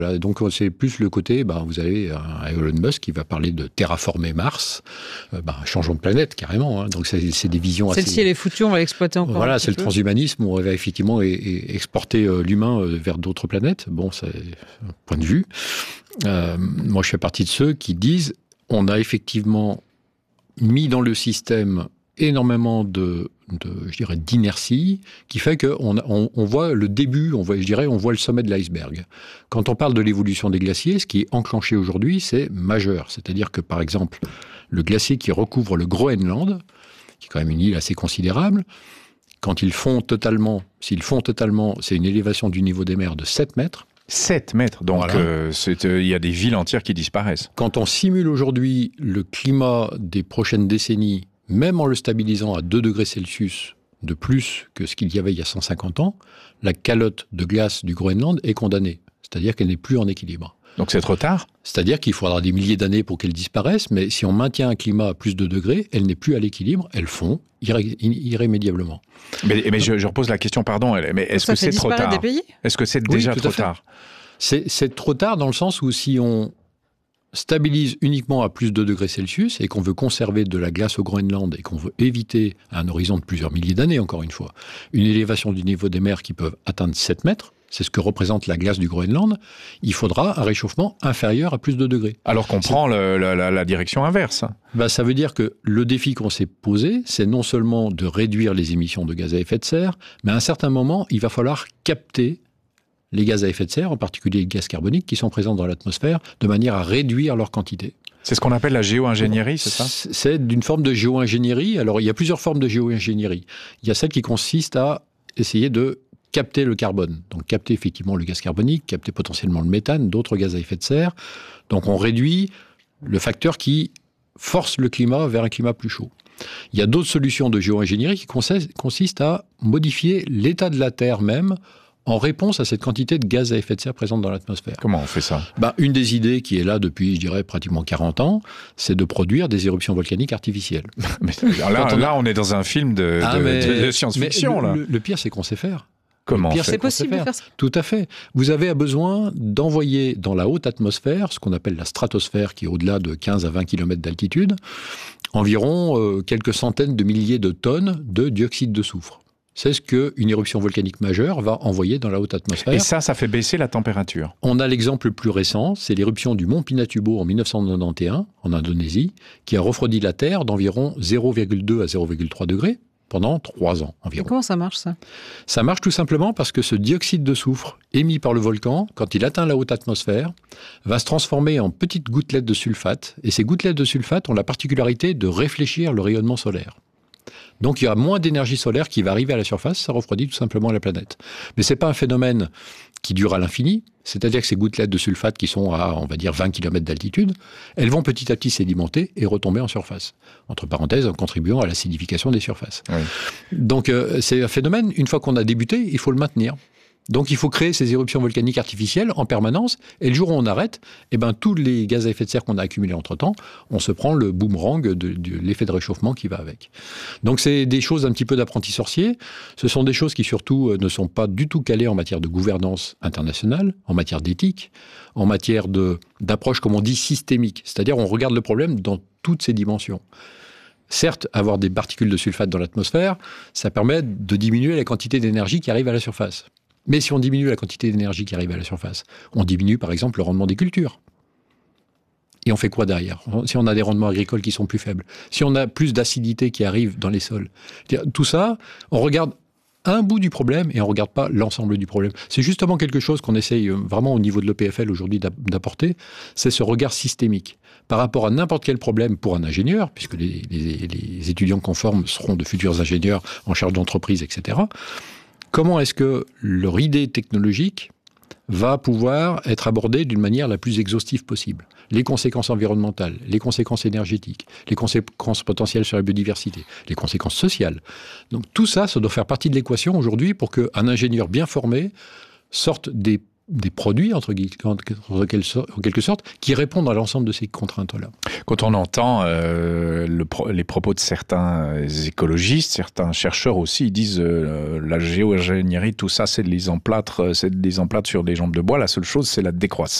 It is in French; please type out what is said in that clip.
Voilà, donc c'est plus le côté, vous avez un Elon Musk qui va parler de terraformer Mars, changeons de planète carrément. Donc c'est des visions assez... Celle-ci elle est foutue, on va l'exploiter encore. Voilà, c'est le transhumanisme, on va effectivement exporter l'humain vers d'autres planètes. Bon, c'est un point de vue. Moi, je fais partie de ceux qui disent, on a effectivement mis dans le système énormément d'inertie qui fait qu'on voit le début, on voit le sommet de l'iceberg. Quand on parle de l'évolution des glaciers, ce qui est enclenché aujourd'hui, c'est majeur. C'est-à-dire que, par exemple, le glacier qui recouvre le Groenland, qui est quand même une île assez considérable, quand ils fondent totalement, c'est une élévation du niveau des mers de 7 mètres. 7 mètres, donc voilà. Il y a des villes entières qui disparaissent. Quand on simule aujourd'hui le climat des prochaines décennies, même en le stabilisant à 2 degrés Celsius de plus que ce qu'il y avait il y a 150 ans, la calotte de glace du Groenland est condamnée. C'est-à-dire qu'elle n'est plus en équilibre. Donc c'est trop tard ? C'est-à-dire qu'il faudra des milliers d'années pour qu'elle disparaisse, mais si on maintient un climat à plus de degrés, elle n'est plus à l'équilibre, elle fond irrémédiablement. Mais je repose la question, pardon, mais est-ce que c'est trop tard ? Est-ce que c'est déjà trop tard ? C'est trop tard dans le sens où si on stabilise uniquement à plus de degrés Celsius et qu'on veut conserver de la glace au Groenland et qu'on veut éviter, à un horizon de plusieurs milliers d'années, encore une fois, une élévation du niveau des mers qui peuvent atteindre 7 mètres, c'est ce que représente la glace du Groenland, il faudra un réchauffement inférieur à plus de degrés. Alors qu'on prend la direction inverse. Ça veut dire que le défi qu'on s'est posé, c'est non seulement de réduire les émissions de gaz à effet de serre, mais à un certain moment, il va falloir capter les gaz à effet de serre, en particulier les gaz carboniques, qui sont présents dans l'atmosphère, de manière à réduire leur quantité. C'est ce qu'on appelle la géo-ingénierie, c'est ça ? C'est d'une forme de géo-ingénierie. Alors, il y a plusieurs formes de géo-ingénierie. Il y a celle qui consiste à essayer de capter le carbone. Donc, capter effectivement le gaz carbonique, capter potentiellement le méthane, d'autres gaz à effet de serre. Donc, on réduit le facteur qui force le climat vers un climat plus chaud. Il y a d'autres solutions de géo-ingénierie qui consistent à modifier l'état de la Terre même en réponse à cette quantité de gaz à effet de serre présente dans l'atmosphère. Comment on fait ça ? Une des idées qui est là depuis, je dirais, pratiquement 40 ans, c'est de produire des éruptions volcaniques artificielles. Là, on est dans un film de science-fiction. Le pire, c'est qu'on sait faire. Comment ? C'est possible de faire ça ? Tout à fait. Vous avez besoin d'envoyer dans la haute atmosphère, ce qu'on appelle la stratosphère, qui est au-delà de 15 à 20 km d'altitude, environ quelques centaines de milliers de tonnes de dioxyde de soufre. C'est ce qu'une éruption volcanique majeure va envoyer dans la haute atmosphère. Et ça fait baisser la température. On a l'exemple le plus récent, c'est l'éruption du mont Pinatubo en 1991, en Indonésie, qui a refroidi la Terre d'environ 0,2 à 0,3 degrés pendant 3 ans environ. Et comment ça marche, ça ? Ça marche tout simplement parce que ce dioxyde de soufre émis par le volcan, quand il atteint la haute atmosphère, va se transformer en petites gouttelettes de sulfate. Et ces gouttelettes de sulfate ont la particularité de réfléchir le rayonnement solaire. Donc il y a moins d'énergie solaire qui va arriver à la surface, ça refroidit tout simplement la planète. Mais ce n'est pas un phénomène qui dure à l'infini, c'est-à-dire que ces gouttelettes de sulfate qui sont à, on va dire, 20 km d'altitude, elles vont petit à petit sédimenter et retomber en surface. Entre parenthèses, en contribuant à l'acidification des surfaces. Oui. Donc c'est un phénomène, une fois qu'on a débuté, il faut le maintenir. Donc il faut créer ces éruptions volcaniques artificielles en permanence, et le jour où on arrête, tous les gaz à effet de serre qu'on a accumulés entre-temps, on se prend le boomerang de l'effet de réchauffement qui va avec. Donc c'est des choses un petit peu d'apprenti sorcier, ce sont des choses qui surtout ne sont pas du tout calées en matière de gouvernance internationale, en matière d'éthique, en matière d'approche, comme on dit, systémique, c'est-à-dire on regarde le problème dans toutes ses dimensions. Certes, avoir des particules de sulfate dans l'atmosphère, ça permet de diminuer la quantité d'énergie qui arrive à la surface. Mais si on diminue la quantité d'énergie qui arrive à la surface, on diminue par exemple le rendement des cultures. Et on fait quoi derrière ? Si on a des rendements agricoles qui sont plus faibles, si on a plus d'acidité qui arrive dans les sols, tout ça, on regarde un bout du problème et on ne regarde pas l'ensemble du problème. C'est justement quelque chose qu'on essaye vraiment au niveau de l'EPFL aujourd'hui d'apporter, c'est ce regard systémique. Par rapport à n'importe quel problème pour un ingénieur, puisque les étudiants qu'on forme seront de futurs ingénieurs en charge d'entreprise, etc., comment est-ce que leur idée technologique va pouvoir être abordée d'une manière la plus exhaustive possible ? Les conséquences environnementales, les conséquences énergétiques, les conséquences potentielles sur la biodiversité, les conséquences sociales. Donc tout ça, ça doit faire partie de l'équation aujourd'hui pour qu'un ingénieur bien formé sorte des produits, en quelque sorte, qui répondent à l'ensemble de ces contraintes-là. Quand on entend les propos de certains écologistes, certains chercheurs aussi, ils disent la géo-ingénierie, tout ça, c'est de mise en plâtre sur des jambes de bois. La seule chose, c'est la décroissance.